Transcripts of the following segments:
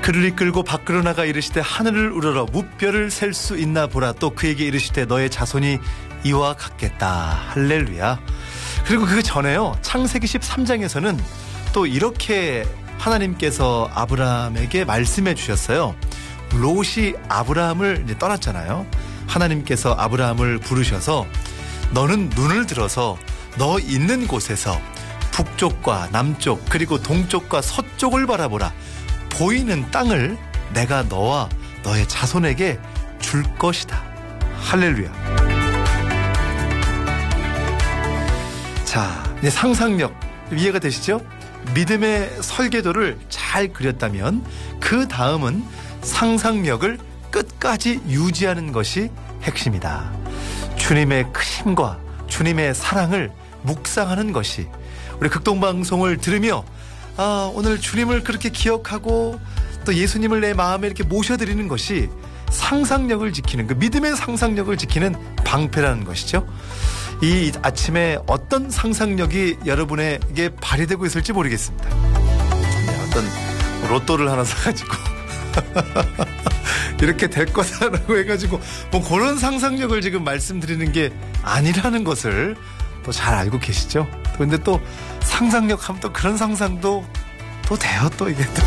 그를 이끌고 밖으로 나가 이르시되 하늘을 우러러 무뼈를 셀 수 있나 보라. 또 그에게 이르시되 너의 자손이 이와 같겠다. 할렐루야. 그리고 그 전에요, 창세기 13장에서는 또 이렇게 하나님께서 아브라함에게 말씀해 주셨어요. 롯이 아브라함을 이제 떠났잖아요. 하나님께서 아브라함을 부르셔서 너는 눈을 들어서 너 있는 곳에서 북쪽과 남쪽 그리고 동쪽과 서쪽을 바라보라. 보이는 땅을 내가 너와 너의 자손에게 줄 것이다. 할렐루야. 자, 이제 상상력 이해가 되시죠? 믿음의 설계도를 잘 그렸다면 그 다음은 상상력을 끝까지 유지하는 것이 핵심이다. 주님의 크심과 주님의 사랑을 묵상하는 것이, 우리 극동방송을 들으며 오늘 주님을 그렇게 기억하고 또 예수님을 내 마음에 이렇게 모셔드리는 것이 상상력을 지키는, 그 믿음의 상상력을 지키는 방패라는 것이죠. 이 아침에 어떤 상상력이 여러분에게 발휘되고 있을지 모르겠습니다. 어떤 로또를 하나 사가지고 이렇게 될 거다라고 해가지고 뭐 그런 상상력을 지금 말씀드리는 게 아니라는 것을 또 잘 알고 계시죠? 그런데 또 상상력 하면 또 그런 상상도 또 돼요. 또 이게 또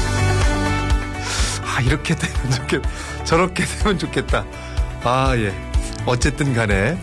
이렇게 되면 좋겠다, 저렇게 되면 좋겠다. 예. 어쨌든 간에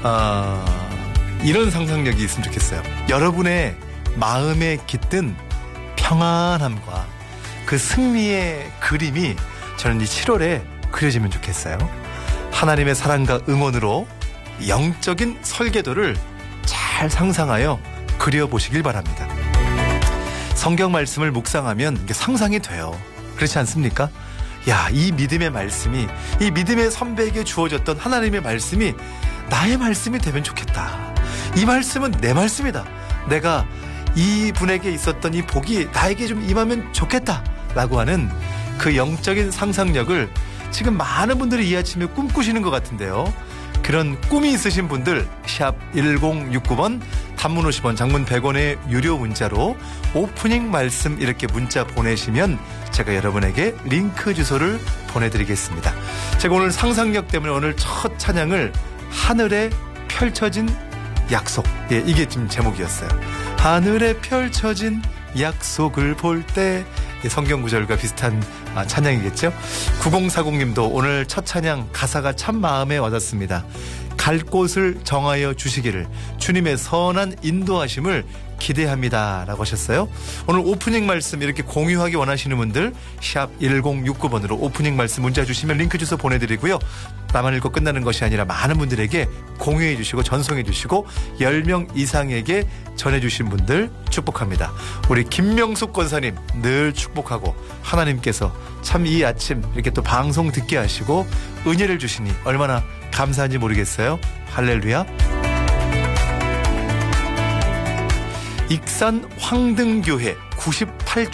이런 상상력이 있으면 좋겠어요. 여러분의 마음에 깃든 평안함과 그 승리의 그림이 저는 이 7월에 그려지면 좋겠어요. 하나님의 사랑과 응원으로 영적인 설계도를 잘 상상하여 그려보시길 바랍니다. 성경 말씀을 묵상하면 이게 상상이 돼요. 그렇지 않습니까? 이 믿음의 말씀이, 이 믿음의 선배에게 주어졌던 하나님의 말씀이 나의 말씀이 되면 좋겠다. 이 말씀은 내 말씀이다. 내가 이 분에게 있었던 이 복이 나에게 좀 임하면 좋겠다 라고 하는 그 영적인 상상력을 지금 많은 분들이 이 아침에 꿈꾸시는 것 같은데요. 그런 꿈이 있으신 분들 샵 1069번, 단문 50원, 장문 100원의 유료 문자로 오프닝 말씀 이렇게 문자 보내시면 제가 여러분에게 링크 주소를 보내드리겠습니다. 제가 오늘 상상력 때문에 오늘 첫 찬양을 하늘에 펼쳐진 약속, 이게 지금 제목이었어요. 하늘에 펼쳐진 약속을 볼 때, 성경 구절과 비슷한 찬양이겠죠. 9040님도 오늘 첫 찬양 가사가 참 마음에 와닿습니다. 갈 곳을 정하여 주시기를 주님의 선한 인도하심을 기대합니다 라고 하셨어요. 오늘 오프닝 말씀 이렇게 공유하기 원하시는 분들 샵 1069번으로 오프닝 말씀 문자 주시면 링크 주소 보내드리고요. 나만 읽고 끝나는 것이 아니라 많은 분들에게 공유해 주시고 전송해 주시고 10명 이상에게 전해 주신 분들 축복합니다. 우리 김명숙 권사님 늘 축복하고 하나님께서 참 이 아침 이렇게 또 방송 듣게 하시고 은혜를 주시니 얼마나 감사한지 모르겠어요. 할렐루야. 익산 황등교회 98